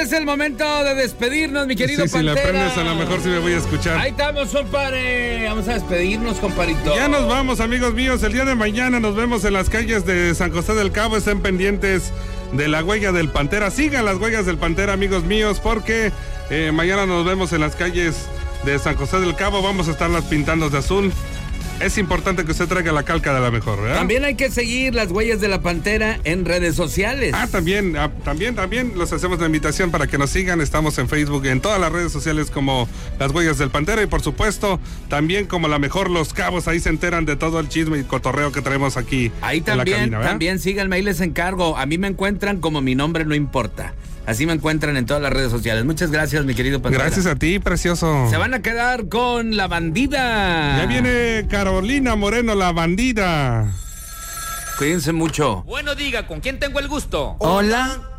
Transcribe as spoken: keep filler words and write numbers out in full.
es el momento de despedirnos, mi querido sí, Pantera. Si la prendes, a lo mejor sí me voy a escuchar. Ahí estamos, compadre. Vamos a despedirnos, compadrito. Ya nos vamos, amigos míos. El día de mañana nos vemos en las calles de San José del Cabo. Estén pendientes de la huella del Pantera. Sigan las huellas del Pantera, amigos míos, porque eh, mañana nos vemos en las calles de San José del Cabo. Vamos a estarlas pintando de azul. Es importante que usted traiga la calca de la mejor, ¿verdad? También hay que seguir las huellas de la Pantera en redes sociales. Ah, también, ah, también, también los hacemos la invitación para que nos sigan. Estamos en Facebook, en todas las redes sociales como las huellas del Pantera y por supuesto también como la mejor Los Cabos. Ahí se enteran de todo el chisme y cotorreo que traemos aquí. Ahí también, en la cabina, ¿verdad? También síganme, ahí les encargo. A mí me encuentran como Mi Nombre No Importa. Así me encuentran en todas las redes sociales. Muchas gracias, mi querido Pantera. Gracias a ti, precioso. Se van a quedar con La Bandida. Ya viene Carolina Moreno, La Bandida. Cuídense mucho. Bueno, diga, ¿con quién tengo el gusto? Hola.